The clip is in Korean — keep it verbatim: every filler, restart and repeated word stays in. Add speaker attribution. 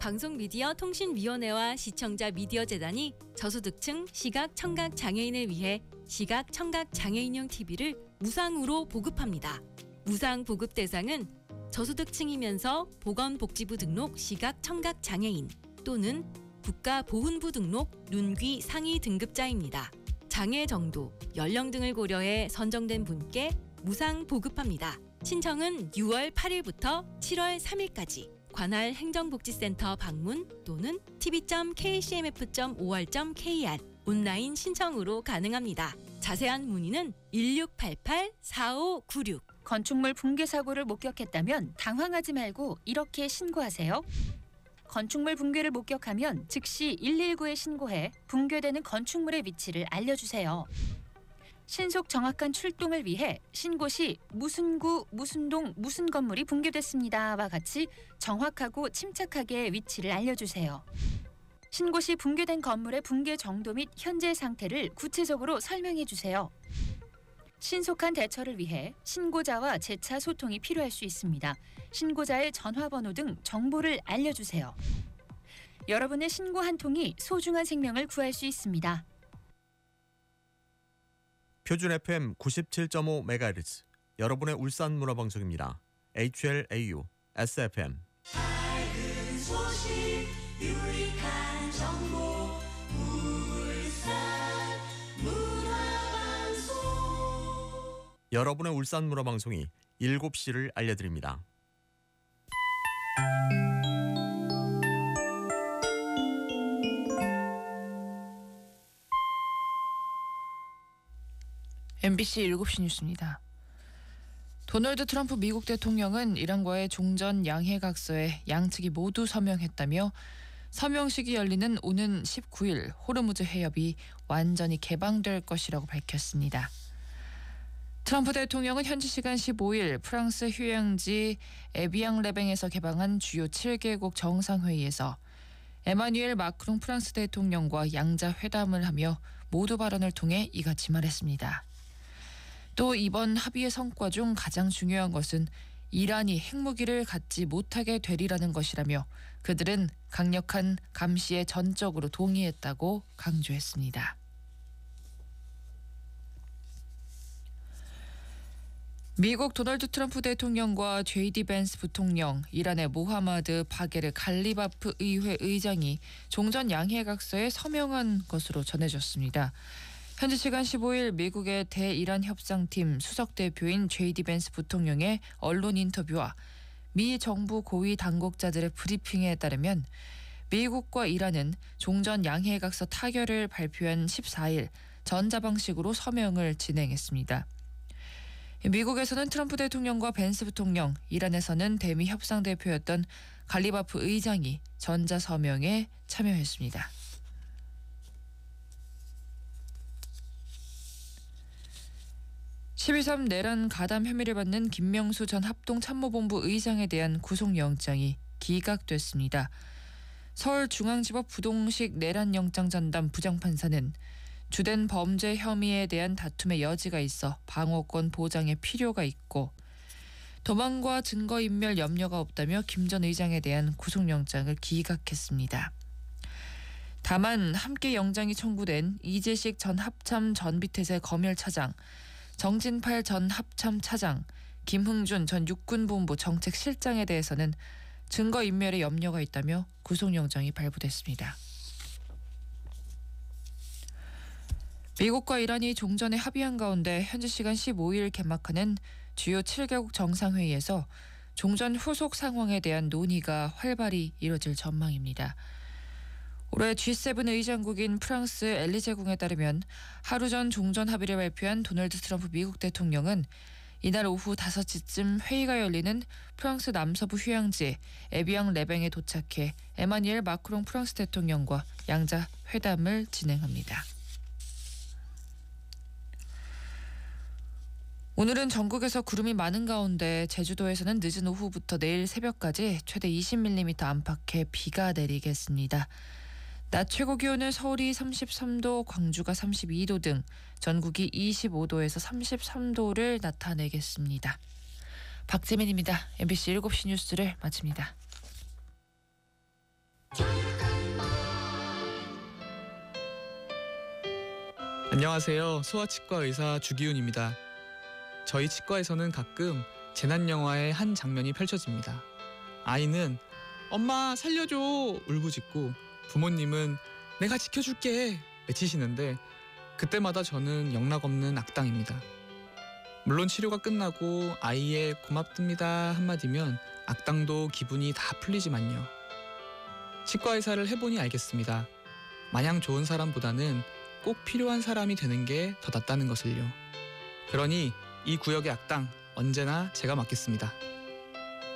Speaker 1: 방송미디어통신위원회와 시청자 미디어재단이 저소득층 시각 청각 장애인을 위해 시각 청각 장애인용 티비를 무상으로 보급합니다. 무상 보급 대상은 저소득층이면서 보건복지부 등록 시각 청각 장애인 또는 국가보훈부 등록 눈귀 상위 등급자입니다. 장애 정도, 연령 등을 고려해 선정된 분께 무상 보급합니다. 신청은 유월 팔일부터 칠월 삼일까지 관할 행정복지센터 방문 또는 티비 점 케이씨엠에프 점 오알 점 케이알 온라인 신청으로 가능합니다. 자세한 문의는 일육팔팔 사오구육.
Speaker 2: 건축물 붕괴 사고를 목격했다면 당황하지 말고 이렇게 신고하세요. 건축물 붕괴를 목격하면 즉시 일일구에 신고해 붕괴되는 건축물의 위치를 알려주세요. 신속 정확한 출동을 위해 신고 시 무슨 구, 무슨 동, 무슨 건물이 붕괴됐습니다와 같이 정확하고 침착하게 위치를 알려주세요. 신고 시 붕괴된 건물의 붕괴 정도 및 현재 상태를 구체적으로 설명해 주세요. 신속한 대처를 위해 신고자와 재차 소통이 필요할 수 있습니다. 신고자의 전화번호 등 정보를 알려주세요. 여러분의 신고 한 통이 소중한 생명을 구할 수 있습니다.
Speaker 3: 표준 에프엠 구십칠 점 오 메가헤르츠 여러분의 울산 문화방송입니다. 에이치엘에이유 에스에프엠
Speaker 4: 밝은 소식 유익한 정보 울산 문화방송
Speaker 3: 여러분의 울산 문화방송이 일곱 시를 알려드립니다.
Speaker 5: 엠비씨 일곱 시 뉴스입니다. 도널드 트럼프 미국 대통령은 이란과의 종전 양해각서에 양측이 모두 서명했다며 서명식이 열리는 오는 십구일 호르무즈 해협이 완전히 개방될 것이라고 밝혔습니다. 트럼프 대통령은 현지 시간 십오일 프랑스 휴양지 에비앙-레뱅에서 개방한 주요 칠 개국 정상회의에서 에마뉘엘 마크롱 프랑스 대통령과 양자 회담을 하며 모두 발언을 통해 이같이 말했습니다. 또 이번 합의의 성과 중 가장 중요한 것은 이란이 핵무기를 갖지 못하게 되리라는 것이라며 그들은 강력한 감시에 전적으로 동의했다고 강조했습니다. 미국 도널드 트럼프 대통령과 제이디 벤스 부통령, 이란의 모하마드 바게르 갈리바프 의회 의장이 종전 양해각서에 서명한 것으로 전해졌습니다. 현지 시간 십오일 미국의 대이란 협상팀 수석 대표인 제이디 벤스 부통령의 언론 인터뷰와 미 정부 고위 당국자들의 브리핑에 따르면 미국과 이란은 종전 양해각서 타결을 발표한 십사일 전자방식으로 서명을 진행했습니다. 미국에서는 트럼프 대통령과 벤스 부통령, 이란에서는 대미 협상 대표였던 갈리바프 의장이 전자서명에 참여했습니다. 십이삼 내란 가담 혐의를 받는 김명수 전 합동참모본부 의장에 대한 구속영장이 기각됐습니다. 서울중앙지법 부동식 내란영장 전담 부장판사는 주된 범죄 혐의에 대한 다툼의 여지가 있어 방어권 보장에 필요가 있고 도망과 증거인멸 염려가 없다며 김 전 의장에 대한 구속영장을 기각했습니다. 다만 함께 영장이 청구된 이재식 전 합참 전비태세 검열차장, 정진팔 전 합참차장, 김흥준 전 육군본부 정책실장에 대해서는 증거인멸의 염려가 있다며 구속영장이 발부됐습니다. 미국과 이란이 종전에 합의한 가운데 현지 시간 십오일 개막하는 주요 칠 개국 정상회의에서 종전 후속 상황에 대한 논의가 활발히 이뤄질 전망입니다. 올해 지 세븐 의장국인 프랑스 엘리제궁에 따르면 하루 전 종전 합의를 발표한 도널드 트럼프 미국 대통령은 이날 오후 다섯 시쯤 회의가 열리는 프랑스 남서부 휴양지 에비앙-레뱅에 도착해 에마뉘엘 마크롱 프랑스 대통령과 양자 회담을 진행합니다. 오늘은 전국에서 구름이 많은 가운데 제주도에서는 늦은 오후부터 내일 새벽까지 최대 이십 밀리미터 안팎의 비가 내리겠습니다. 낮 최고 기온은 서울이 삼십삼도, 광주가 삼십이도 등 전국이 이십오도에서 삼십삼도를 나타내겠습니다. 박재민입니다. 엠비씨 일곱 시 뉴스를 마칩니다.
Speaker 6: 안녕하세요. 소아치과 의사 주기훈입니다. 저희 치과에서는 가끔 재난 영화의 한 장면이 펼쳐집니다. 아이는 엄마 살려줘 울부짖고 부모님은 내가 지켜줄게 외치시는데 그때마다 저는 영락없는 악당입니다. 물론 치료가 끝나고 아이의 고맙습니다 한마디면 악당도 기분이 다 풀리지만요. 치과 의사를 해보니 알겠습니다. 마냥 좋은 사람보다는 꼭 필요한 사람이 되는 게 더 낫다는 것을요. 그러니 이 구역의 악당 언제나 제가 맡겠습니다.